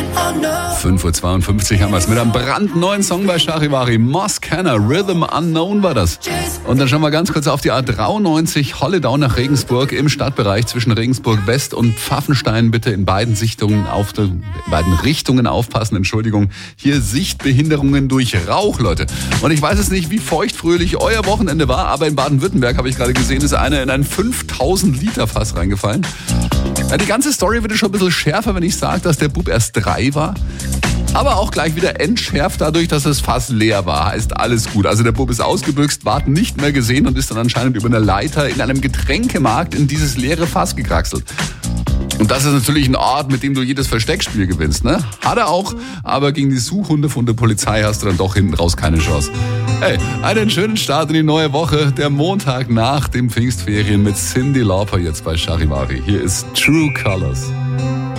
5:52 Uhr haben wir es mit einem brandneuen Song bei Charivari. Moss Kenner, Rhythm Unknown war das. Und dann schauen wir ganz kurz auf die A93 Holledau nach Regensburg im Stadtbereich zwischen Regensburg West und Pfaffenstein. Bitte in beiden Richtungen aufpassen. Entschuldigung, hier Sichtbehinderungen durch Rauch, Leute. Und ich weiß es nicht, wie feuchtfröhlich euer Wochenende war, aber in Baden-Württemberg, habe ich gerade gesehen, ist einer in ein 5000 Liter Fass reingefallen. Ja, die ganze Story wird schon ein bisschen schärfer, wenn ich sage, dass der Bub erst 3 war. Aber auch gleich wieder entschärft dadurch, dass das Fass leer war. Heißt alles gut. Also der Bub ist ausgebüxt, war nicht mehr gesehen und ist dann anscheinend über eine Leiter in einem Getränkemarkt in dieses leere Fass gekraxelt. Und das ist natürlich ein Ort, mit dem du jedes Versteckspiel gewinnst, ne? Hat er auch, aber gegen die Suchhunde von der Polizei hast du dann doch hinten raus keine Chance. Hey, einen schönen Start in die neue Woche. Der Montag nach den Pfingstferien mit Cyndi Lauper jetzt bei Charivari. Hier ist True Colors.